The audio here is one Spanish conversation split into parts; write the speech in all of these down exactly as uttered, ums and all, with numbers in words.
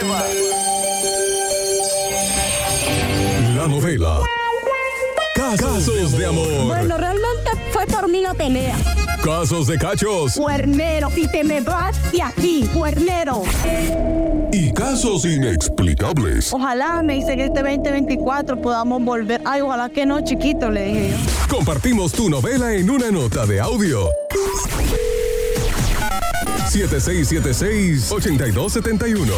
La novela Casos de amor. Bueno, realmente fue por mí, no tenía. Casos de cachos. Cuernero, y te me vas de aquí, cuernero. Y casos inexplicables. Ojalá, me dice que este veinte veinticuatro podamos volver. Ay, ojalá que no, chiquito, le dije yo. Compartimos tu novela en una nota de audio. siete seis siete seis, ocho dos siete uno.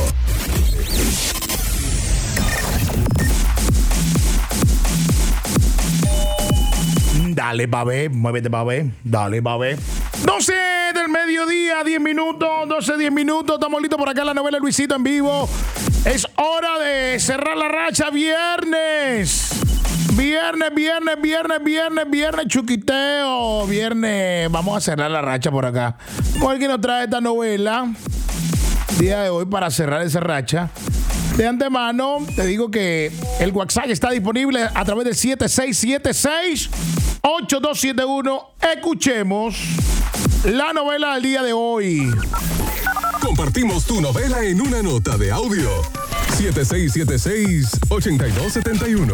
Dale, babé, muévete, babé. Dale, babé. doce del mediodía, diez minutos, doce, diez minutos. Estamos listos por acá en la novela Luisito en vivo. Es hora de cerrar la racha viernes. Viernes, viernes, viernes, viernes, viernes, chuquiteo. Viernes, vamos a cerrar la racha por acá. Vamos a ver quién nos trae esta novela día de hoy para cerrar esa racha. De antemano, te digo que el WhatsApp está disponible a través del siete seis siete seis, ocho dos siete uno. Escuchemos la novela del día de hoy. Compartimos tu novela en una nota de audio. siete seis siete seis, ocho dos siete uno.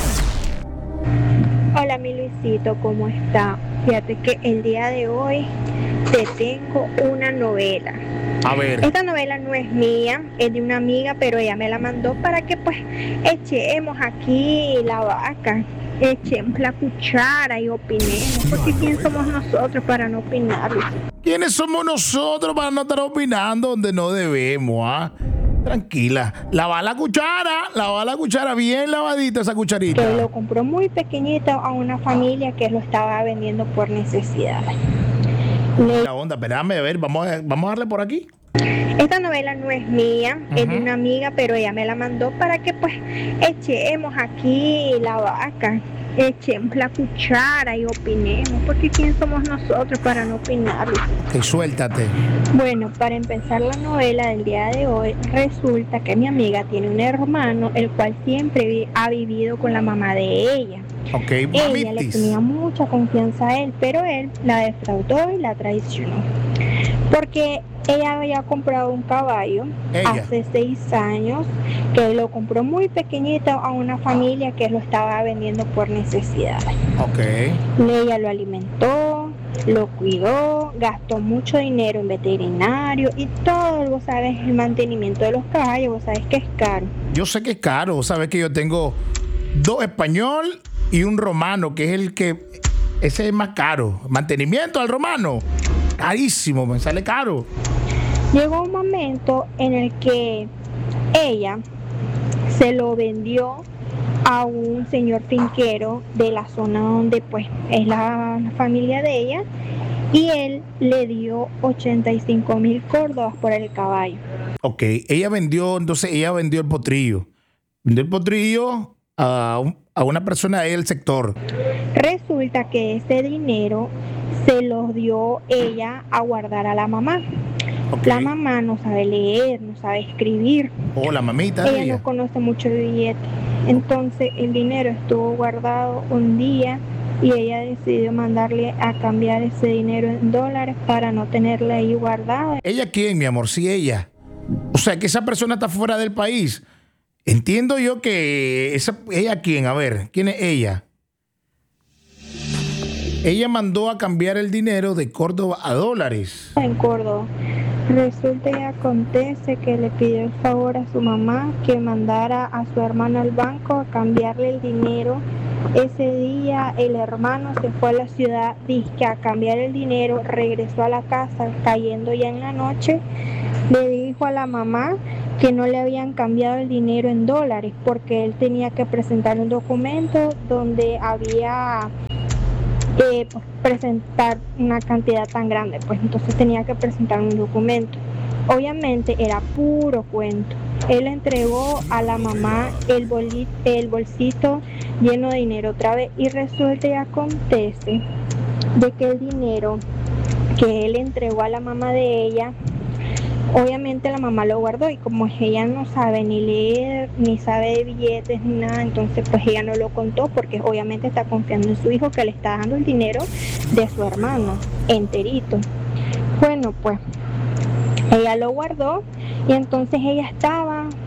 Hola, mi Luisito, ¿cómo está? Fíjate que el día de hoy te tengo una novela. A ver. Esta novela no es mía, es de una amiga, pero ella me la mandó para que pues echemos aquí la vaca, echemos la cuchara y opinemos, porque ¿quién somos nosotros para no opinar? ¿Quiénes somos nosotros para no estar opinando donde no debemos? ¿Ah? Tranquila, lava la cuchara, lava la cuchara bien lavadita esa cucharita. Que lo compró muy pequeñito a una familia que lo estaba vendiendo por necesidad. Le... La onda, espérame, a ver, vamos a, vamos a darle por aquí. Esta novela no es mía, uh-huh. Es de una amiga, pero ella me la mandó para que pues echemos aquí la vaca, echemos la cuchara y opinemos, porque ¿quién somos nosotros para no opinar? Que suéltate. Bueno, para empezar la novela del día de hoy, resulta que mi amiga tiene un hermano, el cual siempre vi- ha vivido con la mamá de ella. Okay, ella mamitis. le tenía mucha confianza a él, pero él la defraudó y la traicionó. Porque ella había comprado un caballo ella. hace seis años, que lo compró muy pequeñito a una familia que lo estaba vendiendo por necesidad. Okay. Ella lo alimentó, lo cuidó, gastó mucho dinero en veterinario y todo, vos sabes, el mantenimiento de los caballos, vos sabes que es caro. Yo sé que es caro, vos sabes que yo tengo dos español y un romano, que es el que, ese es más caro. Mantenimiento al romano, carísimo, me sale caro. Llegó un momento en el que ella se lo vendió a un señor finquero de la zona donde pues es la, la familia de ella, y él le dio ochenta y cinco mil córdobas por el caballo. Ok, ella vendió, entonces ella vendió el potrillo. Vendió el potrillo a, un, a una persona del sector. Resulta que ese dinero se lo dio ella a guardar a la mamá. Okay. La mamá no sabe leer, no sabe escribir. Oh, la mamita. Ella, ella no conoce mucho de billete. Entonces el dinero estuvo guardado un día y ella decidió mandarle a cambiar ese dinero en dólares para no tenerle ahí guardado. ¿Ella quién, mi amor? Sí, ella. O sea, que esa persona está fuera del país. Entiendo yo que esa, ¿ella quién? A ver, ¿quién es ella? Ella mandó a cambiar el dinero de Córdoba a dólares. En Córdoba. Resulta y acontece que le pidió el favor a su mamá que mandara a su hermano al banco a cambiarle el dinero. Ese día el hermano se fue a la ciudad, dizque a cambiar el dinero, regresó a la casa, cayendo ya en la noche, le dijo a la mamá que no le habían cambiado el dinero en dólares porque él tenía que presentar un documento donde había... Eh, pues, presentar una cantidad tan grande, pues entonces tenía que presentar un documento. Obviamente era puro cuento. Él entregó a la mamá el, boli- el bolsito lleno de dinero otra vez, y resulta y acontece de que el dinero que él entregó a la mamá de ella, obviamente la mamá lo guardó, y como ella no sabe ni leer, ni sabe de billetes, ni nada, entonces pues ella no lo contó porque obviamente está confiando en su hijo que le está dando el dinero de su hermano enterito. Bueno, pues ella lo guardó y entonces ella estaba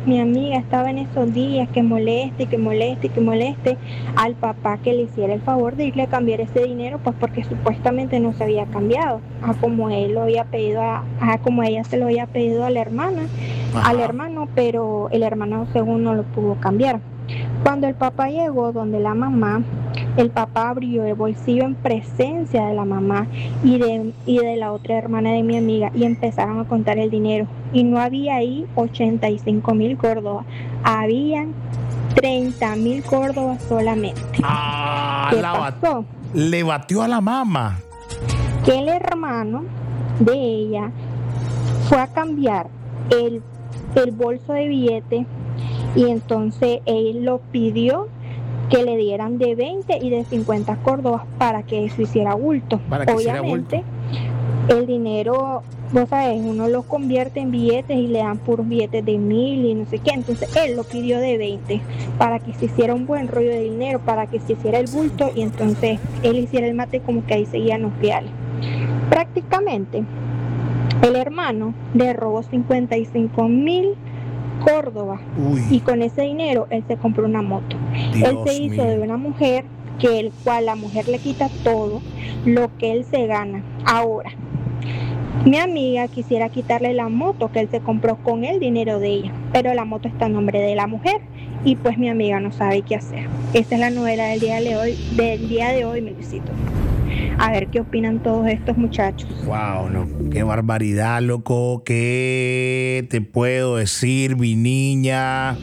mi amiga estaba en esos días que moleste, que moleste, que moleste al papá que le hiciera el favor de irle a cambiar ese dinero, pues porque supuestamente no se había cambiado, a como él lo había pedido, a, a como ella se lo había pedido a la hermana, Ajá. al hermano, pero el hermano según no lo pudo cambiar. Cuando el papá llegó donde la mamá, el papá abrió el bolsillo en presencia de la mamá y de, y de la otra hermana de mi amiga y empezaron a contar el dinero. Y no había ahí ochenta y cinco mil córdobas, habían treinta mil córdobas solamente. Ah, ¿Qué la pasó? Le batió a la mamá. Que el hermano de ella fue a cambiar el, el bolso de billete y entonces él lo pidió que le dieran de veinte y de cincuenta córdobas para que eso hiciera bulto. Para que Obviamente, hiciera bulto. El dinero, vos sabés, uno lo convierte en billetes y le dan puros billetes de mil y no sé qué. Entonces él lo pidió de veinte para que se hiciera un buen rollo de dinero, para que se hiciera el bulto y entonces él hiciera el mate como que ahí seguían los reales. Prácticamente, el hermano le robó cincuenta y cinco mil Córdoba. Uy. Y con ese dinero él se compró una moto. Dios él se hizo mío. de una mujer que el cual la mujer le quita todo lo que él se gana. Ahora, mi amiga quisiera quitarle la moto que él se compró con el dinero de ella, pero la moto está a nombre de la mujer y pues mi amiga no sabe qué hacer. Esta es la novela del día de hoy, del día de hoy, mi Luisito. A ver qué opinan todos estos muchachos. Wow, no, qué barbaridad, loco. ¿Qué te puedo decir, mi niña?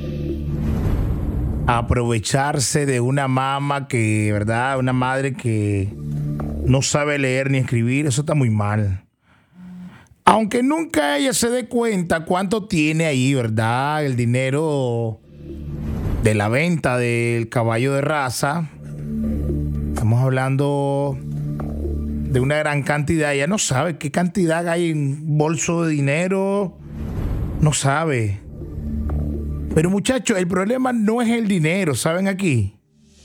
Aprovecharse de una mamá que, ¿verdad? Una madre que no sabe leer ni escribir, eso está muy mal. Aunque nunca ella se dé cuenta cuánto tiene ahí, ¿verdad? El dinero de la venta del caballo de raza. Estamos hablando de una gran cantidad. Ella no sabe qué cantidad hay en bolso de dinero. No sabe. Pero muchachos, el problema no es el dinero, ¿saben aquí?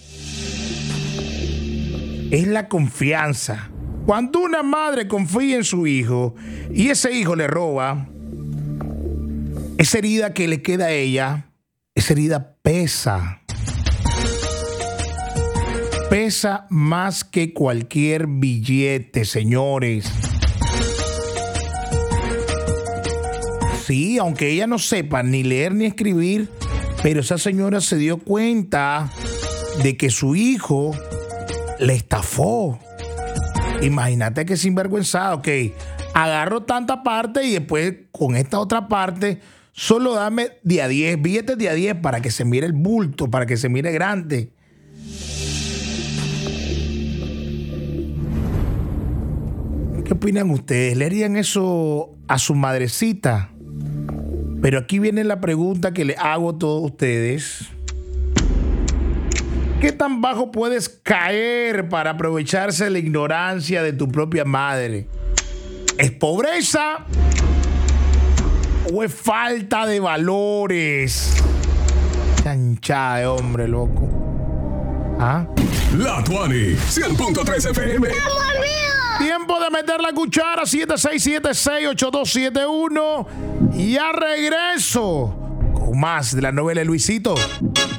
Es la confianza. Cuando una madre confía en su hijo y ese hijo le roba, esa herida que le queda a ella, esa herida pesa. Pesa más que cualquier billete, señores. Sí, aunque ella no sepa ni leer ni escribir, pero esa señora se dio cuenta de que su hijo le estafó. Imagínate que sinvergüenzado, ok, agarro tanta parte y después con esta otra parte solo dame de a diez, billetes de a diez para que se mire el bulto, para que se mire grande. ¿Qué opinan ustedes? ¿Le harían eso a su madrecita? Pero aquí viene la pregunta que le hago a todos ustedes. ¿Qué tan bajo puedes caer para aprovecharse de la ignorancia de tu propia madre? ¿Es pobreza o es falta de valores? Chanchada de hombre, loco. ¿Ah? La Tuani, cien punto tres F M. Tiempo de meter la cuchara, siete seis siete seis, ocho dos siete uno. Y a regreso con más de la novela de Luisito.